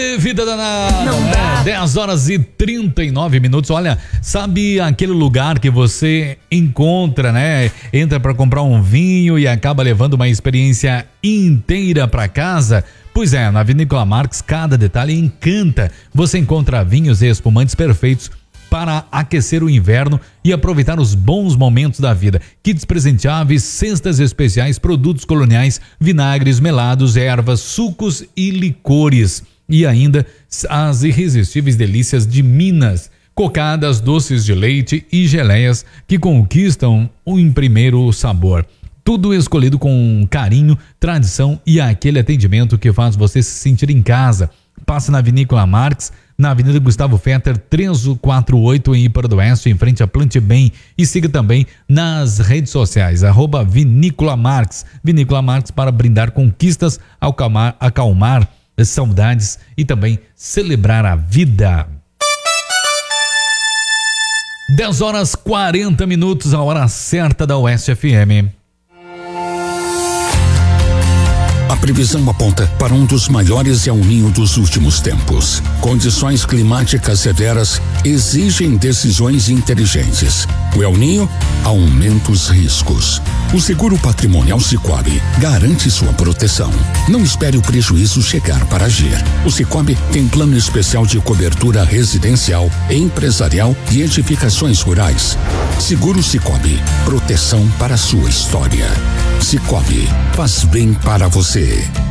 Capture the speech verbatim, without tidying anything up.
Vida danada, não dá. É, dez horas e trinta e nove minutos. Olha, sabe aquele lugar que você encontra, né? Entra para comprar um vinho e acaba levando uma experiência inteira para casa? Pois é, na Vinícola Marques cada detalhe encanta. Você encontra vinhos e espumantes perfeitos para aquecer o inverno e aproveitar os bons momentos da vida. Kits presenteáveis, cestas especiais, produtos coloniais, vinagres, melados, ervas, sucos e licores. E ainda as irresistíveis delícias de Minas, cocadas, doces de leite e geleias que conquistam o em primeiro sabor. Tudo escolhido com carinho, tradição e aquele atendimento que faz você se sentir em casa. Passe na Vinícola Marques, na Avenida Gustavo Fetter, trezentos e quarenta e oito, em Ipar do Oeste, em frente a Plante Bem. E siga também nas redes sociais, arroba Vinícola Marques. Vinícola Marques, para brindar conquistas, acalmar, acalmar saudades e também celebrar a vida. dez horas quarenta minutos, a hora certa da Oeste F M. A previsão aponta para um dos maiores El Ninho dos últimos tempos. Condições climáticas severas exigem decisões inteligentes. O El Ninho aumenta os riscos. O seguro patrimonial Sicoob garante sua proteção. Não espere o prejuízo chegar para agir. O Sicoob tem plano especial de cobertura residencial, empresarial e edificações rurais. Seguro Sicoob, proteção para a sua história. Sicoob, faz bem para você.